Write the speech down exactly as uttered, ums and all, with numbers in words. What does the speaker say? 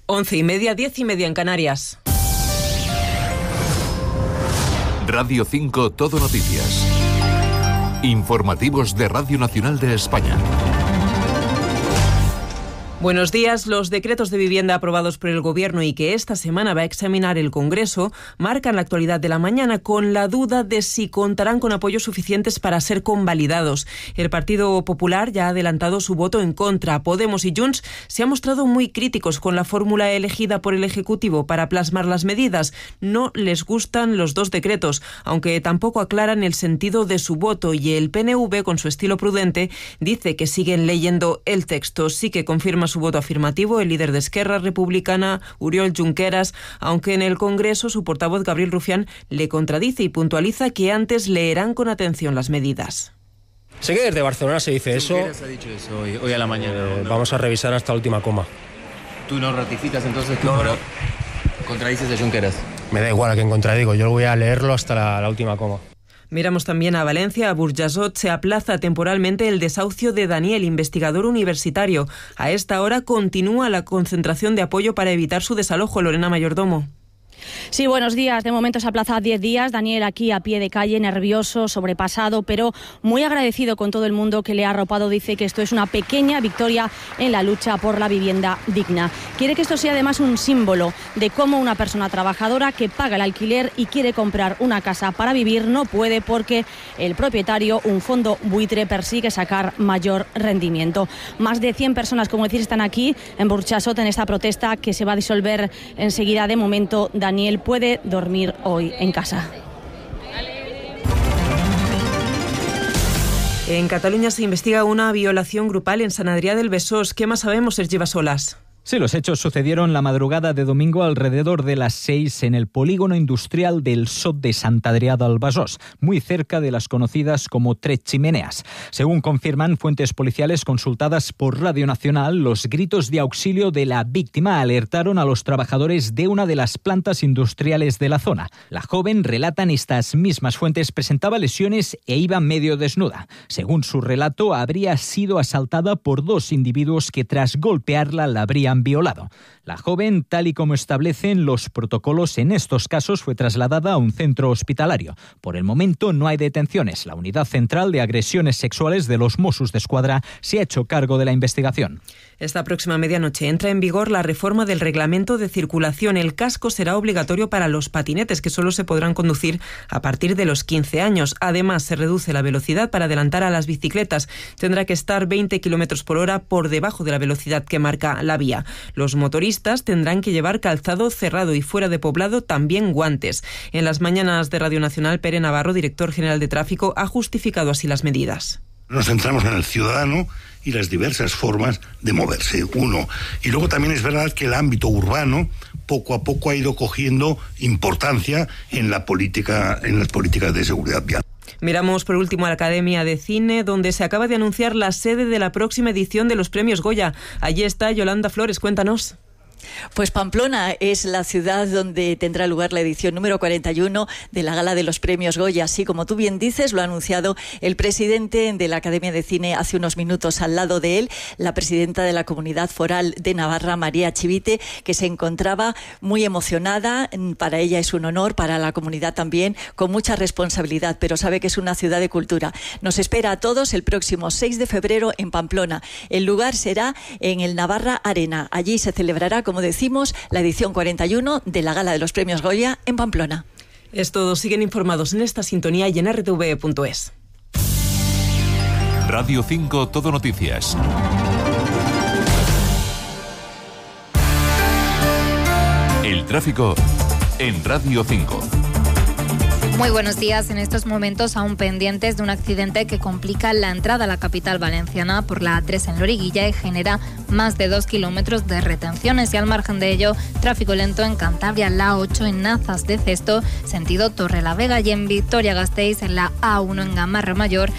Once y media, diez y media en Canarias. Radio cinco Todo Noticias. Informativos de Radio Nacional de España. Buenos días. Los decretos de vivienda aprobados por el Gobierno y que esta semana va a examinar el Congreso marcan la actualidad de la mañana con la duda de si contarán con apoyos suficientes para ser convalidados. El Partido Popular ya ha adelantado su voto en contra. Podemos y Junts se han mostrado muy críticos con la fórmula elegida por el Ejecutivo para plasmar las medidas. No les gustan los dos decretos, aunque tampoco aclaran el sentido de su voto, y el P N V, con su estilo prudente, dice que siguen leyendo el texto. Sí que confirma su voto afirmativo el líder de Esquerra Republicana, Oriol Junqueras, aunque en el Congreso su portavoz Gabriel Rufián le contradice y puntualiza que antes leerán con atención las medidas. Sé que desde Barcelona se dice eso. Junqueras ha dicho eso hoy, hoy a la mañana. Eh, vamos a revisar hasta la última coma. ¿Tú no ratificas entonces? No, no. no. ¿Contradices a Junqueras? Me da igual a quien contradigo, yo voy a leerlo hasta la, la última coma. Miramos también a Valencia. A Burjasot se aplaza temporalmente el desahucio de Daniel, investigador universitario. A esta hora continúa la concentración de apoyo para evitar su desalojo. Lorena Mayordomo. Sí, buenos días. De momento se aplaza a diez días. Daniel aquí a pie de calle, nervioso, sobrepasado, pero muy agradecido con todo el mundo que le ha arropado. Dice que esto es una pequeña victoria en la lucha por la vivienda digna. Quiere que esto sea además un símbolo de cómo una persona trabajadora que paga el alquiler y quiere comprar una casa para vivir no puede porque el propietario, un fondo buitre, persigue sacar mayor rendimiento. Más de cien personas, como decir, están aquí en Burjasot en esta protesta que se va a disolver enseguida. De momento, Daniel puede dormir hoy en casa. En Cataluña se investiga una violación grupal en Sant Adrià del Besós. ¿Qué más sabemos, Sergi Basolas? Sí, los hechos sucedieron la madrugada de domingo alrededor de las seis en el polígono industrial del Sot de Sant Adrià del Besós, muy cerca de las conocidas como Tres Chimeneas. Según confirman fuentes policiales consultadas por Radio Nacional, los gritos de auxilio de la víctima alertaron a los trabajadores de una de las plantas industriales de la zona. La joven, relatan estas mismas fuentes, presentaba lesiones e iba medio desnuda. Según su relato, habría sido asaltada por dos individuos que tras golpearla la habrían violado. La joven, tal y como establecen los protocolos en estos casos, fue trasladada a un centro hospitalario. Por el momento no hay detenciones. La Unidad Central de Agresiones Sexuales de los Mossos d'Esquadra se ha hecho cargo de la investigación. Esta próxima medianoche entra en vigor la reforma del reglamento de circulación. El casco será obligatorio para los patinetes, que solo se podrán conducir a partir de los quince años. Además, se reduce la velocidad para adelantar a las bicicletas. Tendrá que estar veinte kilómetros por hora por debajo de la velocidad que marca la vía. Los motoristas tendrán que llevar calzado cerrado y fuera de poblado también guantes. En las mañanas de Radio Nacional, Pere Navarro, director general de Tráfico, ha justificado así las medidas. Nos centramos en el ciudadano y las diversas formas de moverse, uno. Y luego también es verdad que el ámbito urbano poco a poco ha ido cogiendo importancia en la política, en las políticas de seguridad vial. Miramos por último a la Academia de Cine, donde se acaba de anunciar la sede de la próxima edición de los Premios Goya. Allí está Yolanda Flores, cuéntanos. Pues Pamplona es la ciudad donde tendrá lugar la edición número cuarenta y uno de la Gala de los Premios Goya. Así como tú bien dices, lo ha anunciado el presidente de la Academia de Cine hace unos minutos. Al lado de él, la presidenta de la Comunidad Foral de Navarra, María Chivite, que se encontraba muy emocionada. Para ella es un honor, para la comunidad también, con mucha responsabilidad, pero sabe que es una ciudad de cultura. Nos espera a todos el próximo seis de febrero en Pamplona. El lugar será en el Navarra Arena. Allí se celebrará, como decimos, la edición cuarenta y uno de la Gala de los Premios Goya en Pamplona. Es todo. Siguen informados en esta sintonía y en r t v punto es. Radio cinco Todo Noticias. El tráfico en Radio cinco. Muy buenos días. En estos momentos aún pendientes de un accidente que complica la entrada a la capital valenciana por la A tres en Loriguilla y genera más de dos kilómetros de retenciones. Y al margen de ello, tráfico lento en Cantabria, la A ocho en Nazas de Cesto, sentido Torrelavega, y en Vitoria-Gasteiz en la A uno en Gamarra Mayor,